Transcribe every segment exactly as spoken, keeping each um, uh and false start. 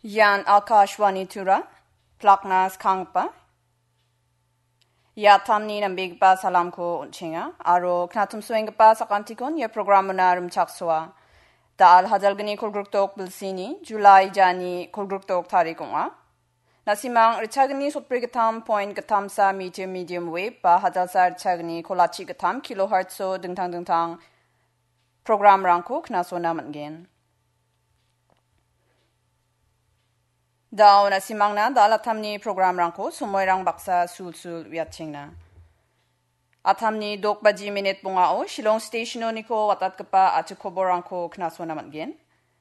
Yan Akashwani Tura, Plaknas Kangpa. Ya tamni nambigpa salam ko unchinga, aro knatum swingpa sa kantikon ya programuna rum chakswa. Daal hadalgani kulgruktok bilsini, July jani kulgruktok tarikunga. Nasimang richagni sutprigatam point gatam sa medium medium wave ba hadalsa richagni kolachi gatam kilohertz so dingtang dingtang program rangko knaso naman gen. Daw na simang na dalatamni program rangko sumoyrang baksa sul-sul wiatchingna. Atamni dokbaji minute bungao Shillong stationo niko watat kapa atikoborangko knaso naman gen.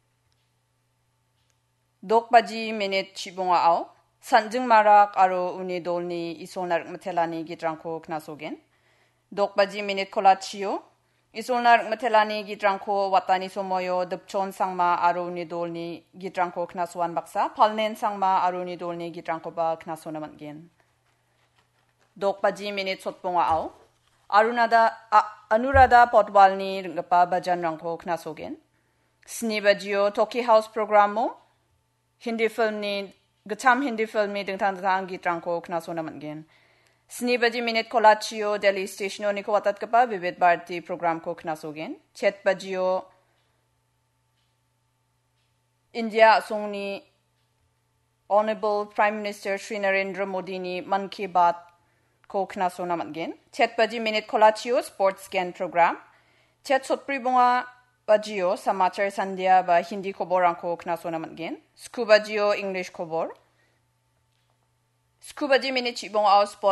Dokbaji minute chibungao sanjung marak aro unidolni isolnar matelani gitrangko knaso gen. Dokbaji minute kolachio Isolnar matelani gitrangko watani somoyo depchon sangma aro unidolni gitrangko knasuan baksa palnen sangma aro unidolni gitrangko ba knaso naman gen. Dokbaji minute sotponga ao arunada anurada potwalni ringapa bajan rangko knaso gen. Snibajio Toki House programo Hindi film ni gacham Hindi film ni dingtang dingtang gitrangko knaso naman gen. Snibaji minute kolachio Delhi stationo niko watat kapa Vivid Bharati program ko knasogen. Chet bajio India songni Honorable Prime Minister Shri Narendra Modi ni Man Ki Baat ko knaso naman gen. Chet baji minute kolachio sports scan program. Chet sotpri bunga bajio samachar sandhya ba Hindi koborang ko knaso naman gen. Scuba jio English kobor. Scuba ji minute chibong ao sport